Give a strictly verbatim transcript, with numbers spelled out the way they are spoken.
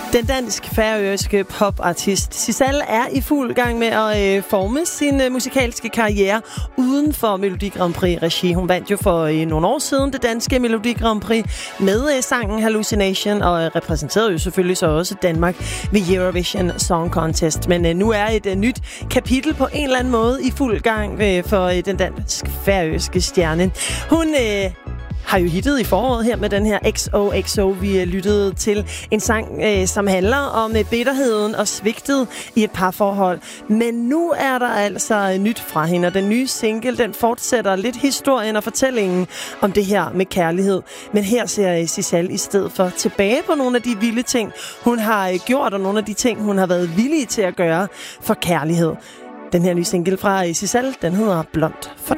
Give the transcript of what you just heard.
Den dansk-færøske popartist Sissal er i fuld gang med at øh, forme sin øh, musikalske karriere uden for Melodi Grand Prix-regi. Hun vandt jo for øh, nogle år siden det danske Melodi Grand Prix med øh, sangen Hallucination, og øh, repræsenterede jo selvfølgelig så også Danmark ved Eurovision Song Contest. Men øh, nu er et øh, nyt kapitel på en eller anden måde i fuld gang øh, for øh, den dansk-færøske stjerne. Hun Øh, har jo hittet i foråret her med den her X O X O. Vi lyttede til en sang, øh, som handler om øh, bitterheden og svigtet i et parforhold. Men nu er der altså øh, nyt fra hende, og den nye single, den fortsætter lidt historien og fortællingen om det her med kærlighed. Men her ser øh, Sissal i stedet for tilbage på nogle af de vilde ting, hun har øh, gjort, og nogle af de ting, hun har været villig til at gøre for kærlighed. Den her nye single fra øh, Sissal, den hedder Blond for